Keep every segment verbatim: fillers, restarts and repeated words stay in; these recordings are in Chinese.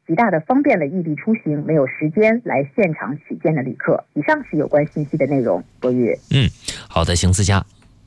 极大的方便了异地出行没有时间来现场取件的旅客。以上是有关信息的内容。博宇， 嗯，好的，邢思佳。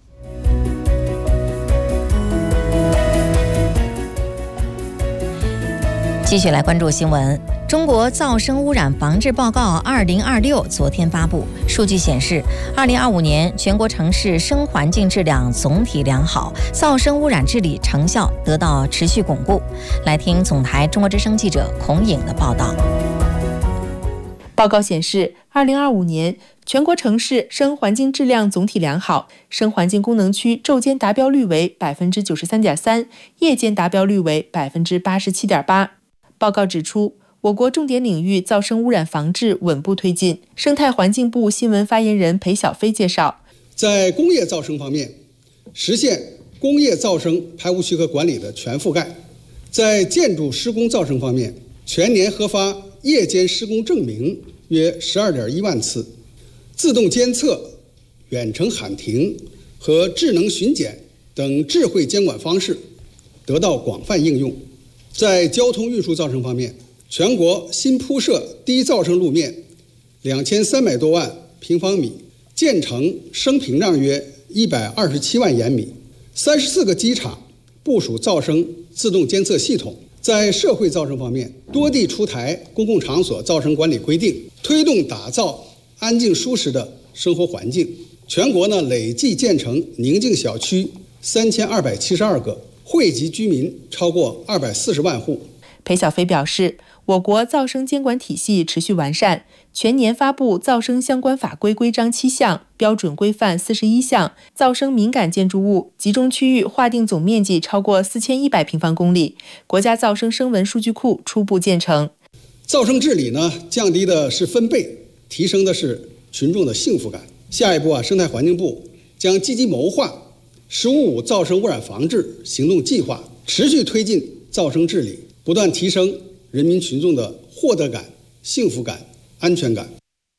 继续来关注新闻。中国噪声污染防治报告二零二六昨天发布，数据显示，二零二五年全国城市声环境质量总体良好，噪声污染治理成效得到持续巩固。来听总台中国之声记者孔颖的报道。 报告显示，二零二五年全国城市声环境质量总体良好，声环境功能区昼间达标率为 百分之九十三点三， 夜间达标率为 百分之八十七点八。报告指出，我国重点领域噪声污染防治稳步推进。生态环境部新闻发言人裴晓飞介绍， 在工业噪声方面，实现工业噪声排污许可管理的全覆盖；在建筑施工噪声方面，全年核发夜间施工证明约 十二点一万次，自动监测、远程喊停和智能巡检等智慧监管方式得到广泛应用。在交通运输噪声方面，全国新铺设低噪声路面两千三百多万平方米，建成声屏障约一百二十七万严米，三十四个机场部署噪声自动监测系统。在社会噪声方面，多地出台公共场所噪声管理规定，推动打造安静舒适的生活环境。全国呢累计建成宁静小区三千二百七十二个，惠及居民超过二百四十万户。 裴晓飞表示，我国噪声监管体系持续完善，全年发布噪声相关法规规章七项，标准规范四十一项，噪声敏感建筑物集中区域划定总面积超过四千一百平方公里，国家噪声声纹数据库初步建成。 噪声治理呢，降低的是分贝，提升的是群众的幸福感。下一步啊，生态环境部将积极谋划“十五五”噪声污染防治行动计划，持续推进噪声治理，不断提升人民群众的获得感、幸福感、安全感。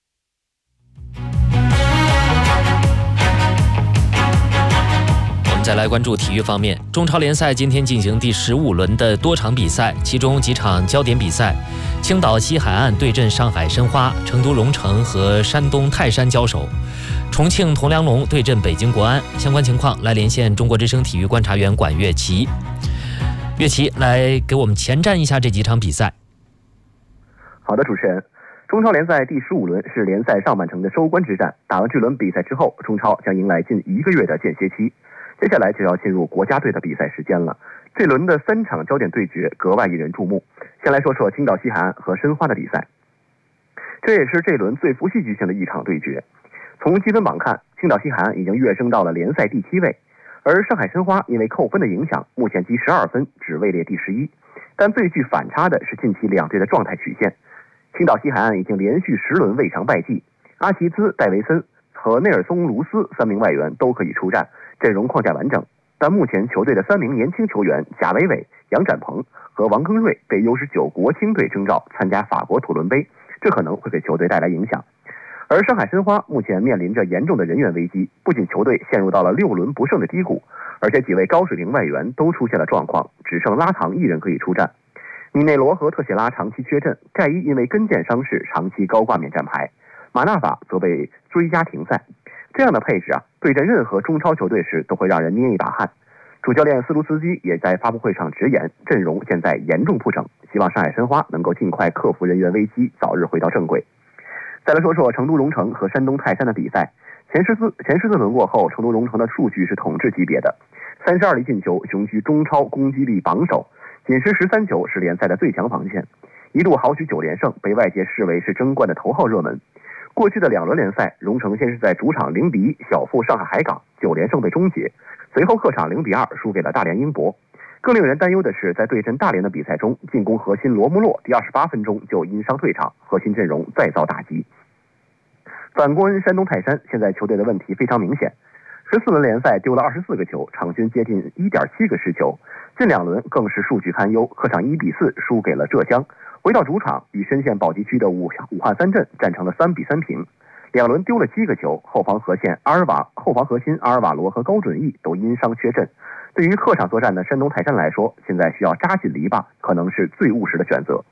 我们再来关注体育方面，中超联赛今天进行第十五轮的多场比赛，其中几场焦点比赛，青岛西海岸对阵上海申花，成都蓉城和山东泰山交手，重庆铜梁龙对阵北京国安。相关情况来连线中国之声体育观察员管乐琪。乐琪，来给我们前瞻一下这几场比赛。 好的，主持人，中超联赛第十五轮是联赛上半程的收官之战。打完这轮比赛之后，中超将迎来近一个月的间歇期，接下来就要进入国家队的比赛时间了。这轮的三场焦点对决格外引人注目。先来说说青岛西海岸和申花的比赛，这也是这轮最富戏剧性的一场对决。从积分榜看，青岛西海岸已经跃升到了联赛第七位，而上海申花因为扣分的影响，目前积十二分，只位列第十一。但最具反差的是近期两队的状态曲线。青岛西海岸已经连续十轮未尝败绩，阿齐兹、戴维森和内尔松卢斯三名外援都可以出战，阵容框架完整。但目前球队的三名年轻球员贾维伟、杨展鹏和王庚瑞被 U 十九 国青队征召参加法国土伦杯，这可能会给球队带来影响。而上海申花目前面临着严重的人员危机，不仅球队陷入到了六轮不胜的低谷，而且几位高水平外援都出现了状况，只剩拉唐一人可以出战。米内罗和特谢拉长期缺阵，盖伊因为跟腱伤势长期高挂免战牌，马纳法则被追加停赛。这样的配置啊，对阵任何中超球队时都会让人捏一把汗。主教练斯卢斯基也在发布会上直言，阵容现在严重铺陈，希望上海申花能够尽快克服人员危机，早日回到正轨。再来说说成都蓉城和山东泰山的比赛，前十四前十四轮过后，成都蓉城的数据是统治级别的，三十二粒进球，雄居中超攻击力榜首，仅失十三球，是联赛的最强防线，一度豪取九连胜，被外界视为是争冠的头号热门。过去的两轮联赛，蓉城先是在主场零比一小负上海海港，九连胜被终结，随后客场零比二输给了大连英博。更令人担忧的是，在对阵大连的比赛中，进攻核心罗穆洛第二十八分钟就因伤退场，核心阵容再遭打击。反观山东泰山，现在球队的问题非常明显，十四轮联赛丢了二十四个球，场均接近 一点七个失球，近两轮更是数据堪忧，客场一比四输给了浙江，回到主场与深陷保级区的武武汉三镇战成了三比三平，两轮丢了七个球，后防核线阿尔瓦后防核心阿尔瓦罗和高准翼都因伤缺阵。对于客场作战的山东泰山来说，现在需要扎紧篱笆，可能是最务实的选择。